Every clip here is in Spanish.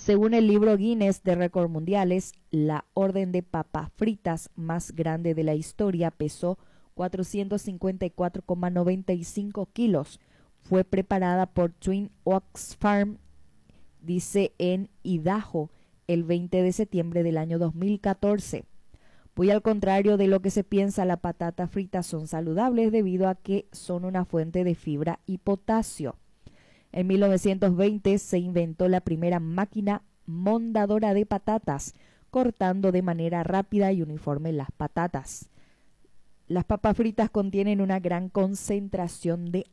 Según el libro Guinness de Récords Mundiales, la orden de papas fritas más grande de la historia pesó 454,95 kilos. Fue preparada por Twin Oaks Farm, dice en Idaho, el 20 de septiembre del año 2014. Muy al contrario de lo que se piensa, las patatas fritas son saludables debido a que son una fuente de fibra y potasio. En 1920 se inventó la primera máquina mondadora de patatas, cortando de manera rápida y uniforme las patatas. Las papas fritas contienen una gran concentración de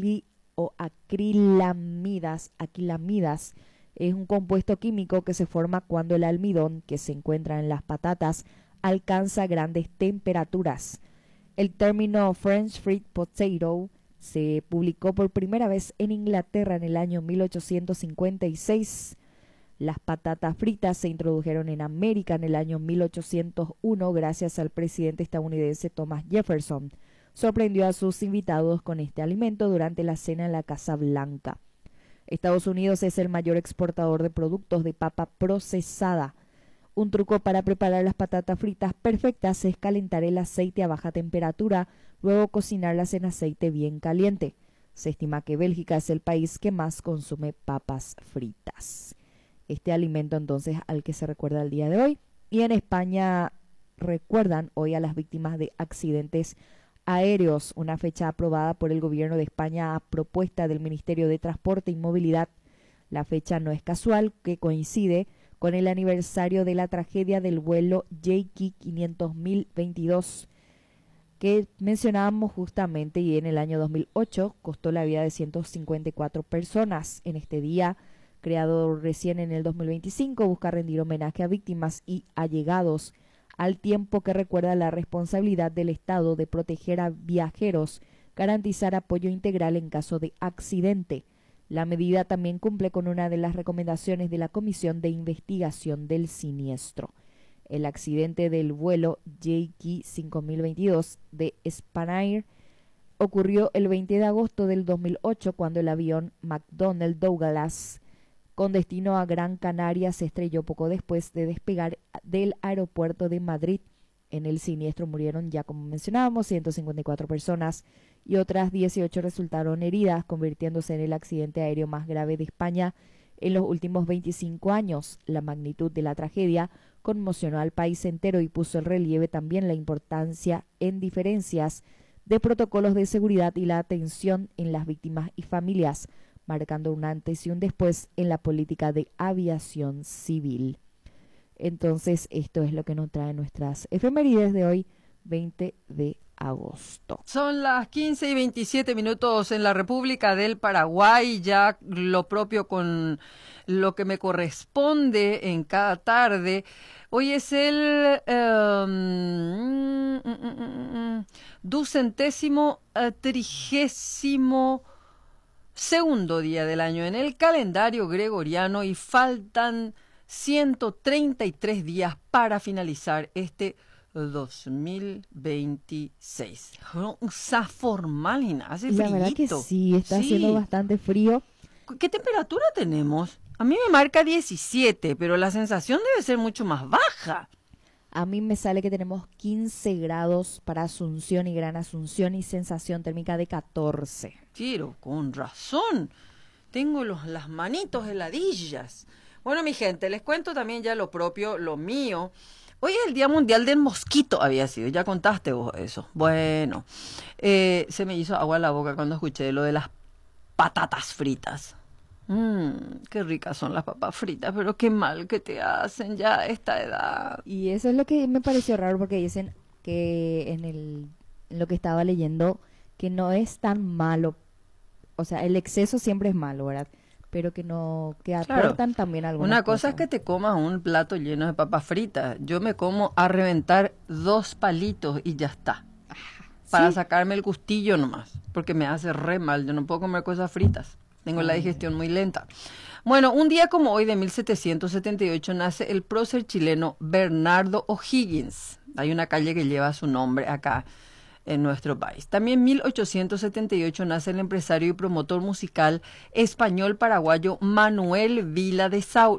acrilamidas. Es un compuesto químico que se forma cuando el almidón que se encuentra en las patatas alcanza grandes temperaturas. El término French fried potato se publicó por primera vez en Inglaterra en el año 1856. Las patatas fritas se introdujeron en América en el año 1801 gracias al presidente estadounidense Thomas Jefferson. Sorprendió a sus invitados con este alimento durante la cena en la Casa Blanca. Estados Unidos es el mayor exportador de productos de papa procesada. Un truco para preparar las patatas fritas perfectas es calentar el aceite a baja temperatura, luego cocinarlas en aceite bien caliente. Se estima que Bélgica es el país que más consume papas fritas. Este alimento entonces al que se recuerda el día de hoy. Y en España recuerdan hoy a las víctimas de accidentes aéreos, una fecha aprobada por el gobierno de España a propuesta del Ministerio de Transporte y Movilidad. La fecha no es casual, que coincide con el aniversario de la tragedia del vuelo JK 500.022 que mencionábamos justamente, y en el año 2008 costó la vida de 154 personas. En este día, creado recién en el 2025, busca rendir homenaje a víctimas y allegados, al tiempo que recuerda la responsabilidad del Estado de proteger a viajeros, garantizar apoyo integral en caso de accidente. La medida también cumple con una de las recomendaciones de la Comisión de Investigación del Siniestro. El accidente del vuelo JK 5022 de Spanair ocurrió el 20 de agosto del 2008 cuando el avión McDonnell Douglas con destino a Gran Canaria se estrelló poco después de despegar del aeropuerto de Madrid. En el siniestro murieron, ya como mencionábamos, 154 personas y otras 18 resultaron heridas, convirtiéndose en el accidente aéreo más grave de España en los últimos 25 años. La magnitud de la tragedia conmocionó al país entero y puso en relieve también la importancia en diferencias de protocolos de seguridad y la atención en las víctimas y familias, marcando un antes y un después en la política de aviación civil. Entonces, esto es lo que nos trae nuestras efemérides de hoy, 20 de agosto. Son las 15:27 en la República del Paraguay, ya lo propio con lo que me corresponde en cada tarde. Hoy es el 232º día del año en el calendario gregoriano y faltan 133 días para finalizar este 2026. Está formal y hace frío. La verdad que sí, está haciendo bastante frío. ¿Qué temperatura tenemos? A mí me marca 17, pero la sensación debe ser mucho más baja. A mí me sale que tenemos 15 grados para Asunción y Gran Asunción y sensación térmica de 14. Pero con razón, tengo las manitos heladillas. Bueno, mi gente, les cuento también ya lo propio, lo mío. Hoy es el Día Mundial del Mosquito, había sido, ya contaste vos eso. Bueno, se me hizo agua la boca cuando escuché lo de las patatas fritas. Qué ricas son las papas fritas, pero qué mal que te hacen ya a esta edad. Y eso es lo que me pareció raro, porque dicen que en lo que estaba leyendo, que no es tan malo. O sea, el exceso siempre es malo, ¿verdad? Pero que no, que aportan también algunas Una cosa cosas. es que te comas un plato lleno de papas fritas. Yo me como a reventar 2 palitos y ya está. Para sacarme el gustillo nomás, porque me hace re mal. Yo no puedo comer cosas fritas. Tengo la digestión muy lenta. Bueno, un día como hoy de 1778 nace el prócer chileno Bernardo O'Higgins. Hay una calle que lleva su nombre acá en nuestro país. También en 1878 nace el empresario y promotor musical español paraguayo Manuel Vila de Sau.